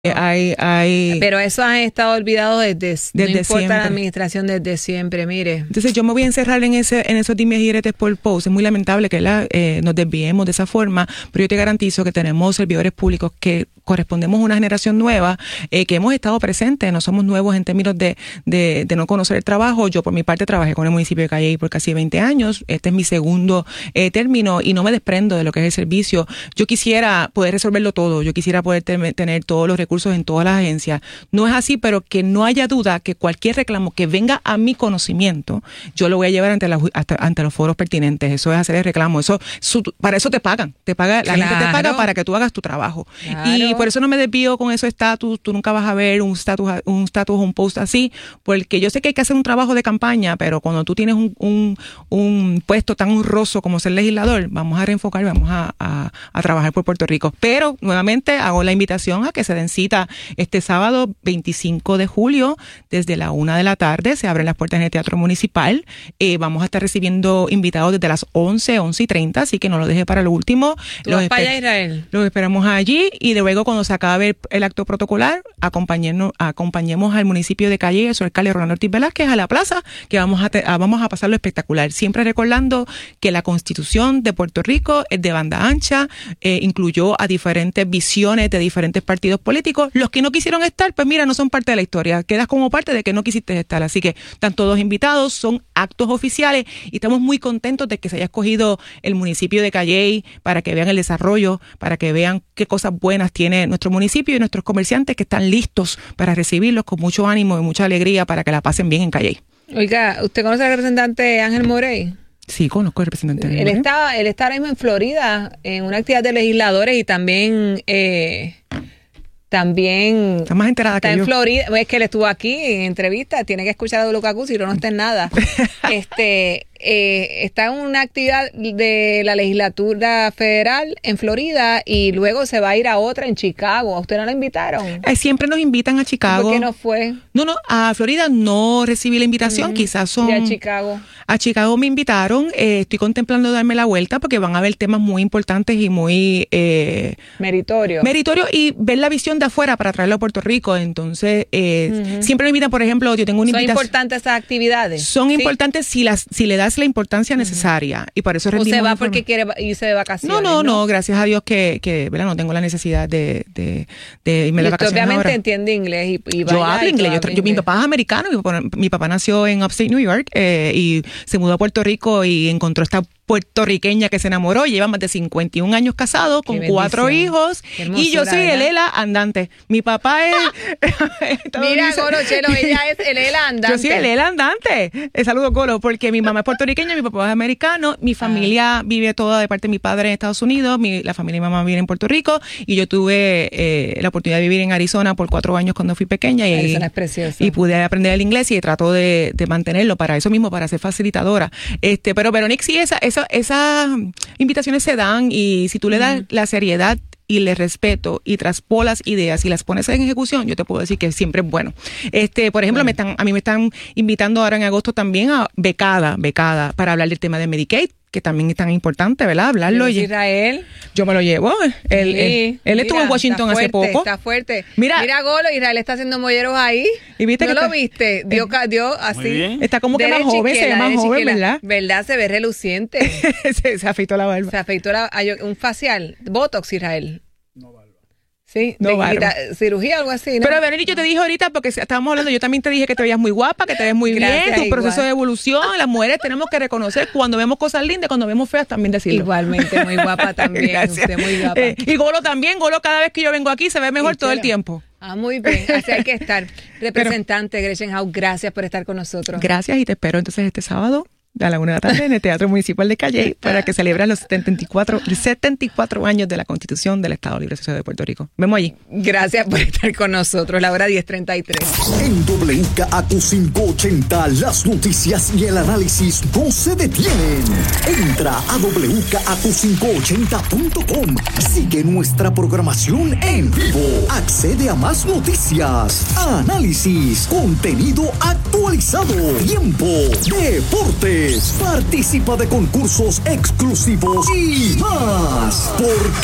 Pero eso han estado olvidados desde no importa siempre. La administración desde siempre, mire. Entonces yo me voy a encerrar en esos dimes y diretes por post. Es muy lamentable que nos desviemos de esa forma, pero yo te garantizo que tenemos servidores públicos que correspondemos a una generación nueva, que hemos estado presentes, no somos nuevos en términos de no conocer el trabajo. Yo por mi parte trabajé con el municipio de Calley por casi 20 años, este es mi segundo término y no me desprendo de lo que es el servicio. Yo quisiera poder resolverlo todo, yo quisiera poder tener todos los recursos en todas las agencias. No es así, pero que no haya duda que cualquier reclamo que venga a mi conocimiento, yo lo voy a llevar ante los foros pertinentes. Eso es hacer el reclamo. Para eso te pagan. La gente te paga para que tú hagas tu trabajo. Claro. Y por eso no me desvío con eso estatus. Tú nunca vas a ver un post así, porque yo sé que hay que hacer un trabajo de campaña, pero cuando tú tienes un puesto tan honroso como ser legislador, vamos a reenfocar, vamos a trabajar por Puerto Rico. Pero nuevamente hago la invitación a que se den cita este sábado 25 de julio desde la 1 de la tarde. Se abren las puertas en el Teatro Municipal. Vamos a estar recibiendo invitados desde las 11:30, así que no lo deje para lo último. ¿Tú vas para allá, Israel? Los esperamos allí y luego cuando se acabe el acto protocolar, acompañemos al municipio de Calley, el alcalde Rolando Ortiz Velázquez, a la plaza, que vamos a pasarlo espectacular. Siempre recordando que la Constitución de Puerto Rico es de banda ancha, incluyó a diferentes visiones de diferentes partidos políticos. Los que no quisieron estar, pues mira, no son parte de la historia. Quedas como parte de que no quisiste estar. Así que están todos invitados, son actos oficiales y estamos muy contentos de que se haya escogido el municipio de Calley para que vean el desarrollo, para que vean qué cosas buenas tiene nuestro municipio y nuestros comerciantes que están listos para recibirlos con mucho ánimo y mucha alegría para que la pasen bien en Calley. Oiga, ¿usted conoce al representante Ángel Morey? Sí, conozco al representante Ángel Morey. Él está ahora mismo en Florida en una actividad de legisladores y también está más enterada que yo. Está en Florida, es que él estuvo aquí en entrevista, tiene que escuchar a WKQ si no está en nada. Está en una actividad de la legislatura federal en Florida y luego se va a ir a otra en Chicago. ¿A usted no la invitaron? Siempre nos invitan a Chicago. ¿Por qué no fue? No, a Florida no recibí la invitación, quizás son... ¿Y a Chicago? A Chicago me invitaron, estoy contemplando darme la vuelta porque van a haber temas muy importantes y muy... Meritorio y ver la visión de afuera para traerlo a Puerto Rico. Entonces, siempre me invitan, por ejemplo, yo tengo una invitación... ¿Son importantes esas actividades? Son importantes si le das la importancia necesaria y por eso ¿O se va porque quiere irse de vacaciones? No, gracias a Dios que ¿verdad? No tengo la necesidad de irme de vacaciones obviamente ahora. Entiende inglés y yo hablo inglés. Mi papá es americano, mi papá nació en Upstate New York y se mudó a Puerto Rico y encontró esta puertorriqueña que se enamoró, lleva más de 51 años casado, con 4 hijos, y yo soy el ELA andante. Mi papá es... Mira, Golo, Chelo, ella es el ELA andante. Yo soy el ELA andante. Saludo, Golo, porque mi mamá es puertorriqueña, mi papá es americano, mi familia vive toda de parte de mi padre en Estados Unidos, la familia de mi mamá vive en Puerto Rico, y yo tuve la oportunidad de vivir en Arizona por 4 años cuando fui pequeña. Arizona es precioso. Y pude aprender el inglés y trato de mantenerlo para eso mismo, para ser facilitadora. Pero Veronique, sí, esas invitaciones se dan y si tú le das la seriedad y le respeto y traspolas ideas y las pones en ejecución, yo te puedo decir que siempre es bueno. Por ejemplo, a mí me están invitando ahora en agosto también a becada para hablar del tema de Medicaid, que también es tan importante, ¿verdad? Hablarlo. Israel. Yo me lo llevo. Él estuvo en Washington hace poco. Está fuerte. Mira, Golo, Israel está haciendo molleros ahí. ¿Y viste ¿No lo viste? Dio así. Está como que más joven, se ve más joven, ¿verdad? ¿Verdad? Se ve reluciente. se afeitó la barba. Se afeitó un facial. Botox, Israel. Sí, no cirugía, algo así, ¿no? Pero Benny, yo te dije ahorita, porque estábamos hablando, yo también te dije que te veías muy guapa, que te ves muy bien, tu proceso de evolución. Las mujeres tenemos que reconocer cuando vemos cosas lindas, cuando vemos feas también decirlo. Igualmente, muy guapa también. Usted muy guapa. Y Golo también, Golo cada vez que yo vengo aquí se ve mejor todo el tiempo. Muy bien, así hay que estar. Representante Gretchen Howe, gracias por estar con nosotros. Gracias y te espero entonces este sábado a la 1 de la tarde en el Teatro Municipal de Calley para que celebren los 74 años de la Constitución del Estado Libre Asociado de Puerto Rico. Vemos allí. Gracias por estar con nosotros. La hora 10:33. En WKAQ 580 las noticias y el análisis no se detienen. Entra a WKAQ580.com. Sigue nuestra programación en vivo. Accede a más noticias, análisis, contenido actualizado, tiempo, deportes. Participa de concursos exclusivos y más. Porque